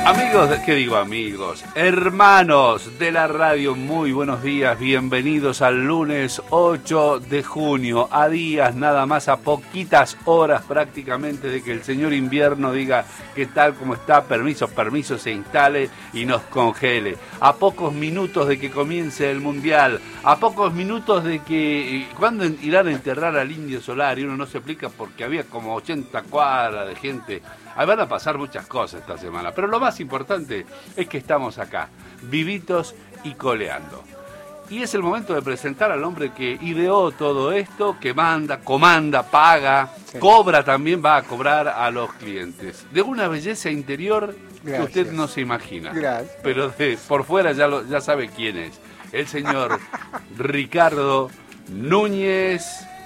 Amigos, ¿qué digo amigos? Hermanos de la radio, muy buenos días, bienvenidos al lunes 8 de junio, a días nada más, a poquitas horas prácticamente de que el señor invierno diga que tal como está, permiso, se instale y nos congele. A pocos minutos de que comience el mundial, a pocos minutos de que, ¿cuándo irán a enterrar al Indio Solari? Uno no se explica porque había como 80 cuadras de gente. Ahí van a pasar muchas cosas esta semana, pero lo más importante es que estamos acá, vivitos y coleando. Y es el momento de presentar al hombre que ideó todo esto, que manda, comanda, paga, sí, cobra también, va a cobrar a los clientes. De una belleza interior que usted no se imagina. Gracias. Pero por fuera ya sabe quién es. El señor Ricardo Núñez.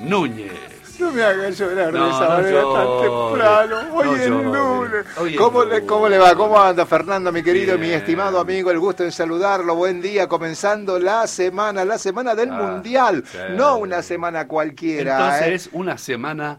No me hagas llorar de esa manera tan temprano. Hoy es lunes. ¿Cómo le va? ¿Cómo anda, Fernando, mi querido, mi estimado amigo? El gusto en saludarlo. Buen día, comenzando la semana del Mundial. Sí. No una semana cualquiera. Entonces es una semana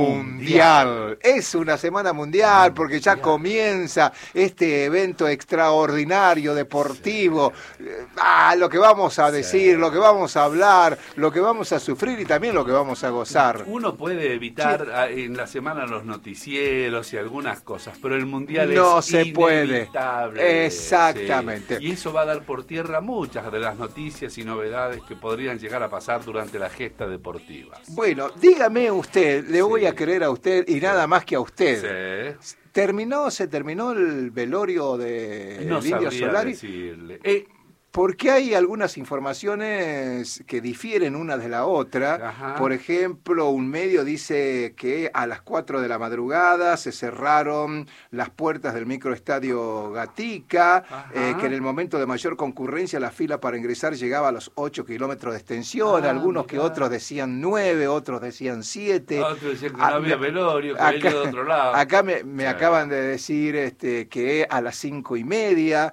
mundial. Es una semana mundial porque ya comienza este evento extraordinario, deportivo. Lo que vamos a decir, lo que vamos a hablar, lo que vamos a sufrir y también lo que vamos a gozar. Uno puede evitar en la semana los noticieros y algunas cosas, pero el mundial no es se inevitable. Puede. Exactamente. Sí. Y eso va a dar por tierra muchas de las noticias y novedades que podrían llegar a pasar durante la gesta deportiva. Bueno, dígame usted, le voy a creer a usted y nada más que a usted. Sí. ¿Se terminó el velorio de Indio Solari? Decirle. Porque hay algunas informaciones que difieren una de la otra. Ajá. Por ejemplo, un medio dice que a las 4 de la madrugada se cerraron las puertas del microestadio Gatica, que en el momento de mayor concurrencia la fila para ingresar llegaba a los 8 kilómetros de extensión. Algunos que otros decían 9, otros decían 7. Otros decían que no había velorio, que venía de otro lado. Acá me acaban de decir que a las 5:30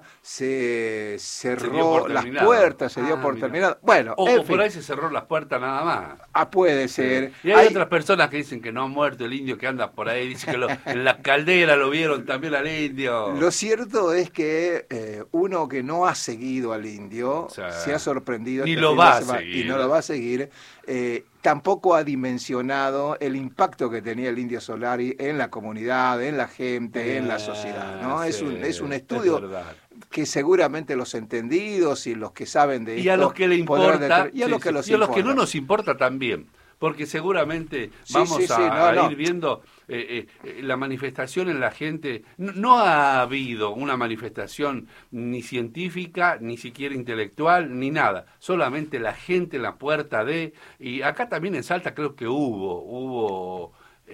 se cerró las puertas, se dio por terminado. Bueno, o por ahí se cerró las puertas nada más. Puede ser. Y hay otras personas que dicen que no ha muerto el indio, que anda por ahí, dicen que en la caldera lo vieron también al indio. Lo cierto es que uno que no ha seguido al indio se ha sorprendido. Y no lo va a seguir. Tampoco ha dimensionado el impacto que tenía el Indio Solari en la comunidad, en la gente, en la sociedad, ¿no? Es un estudio que seguramente los entendidos y los que saben de esto... Y a los que le importa, y a los que no nos importa también, porque seguramente vamos a ir viendo la manifestación en la gente. No ha habido una manifestación ni científica, ni siquiera intelectual, ni nada. Solamente la gente en la puerta y acá también en Salta creo que hubo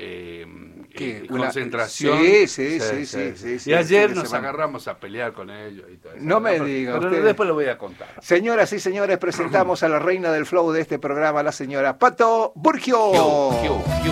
concentración. Sí. Y ayer nos agarramos a pelear con ellos y todo eso. No me diga. Pero después lo voy a contar. Señoras y señores, presentamos a la reina del flow de este programa, la señora Pato Burgio.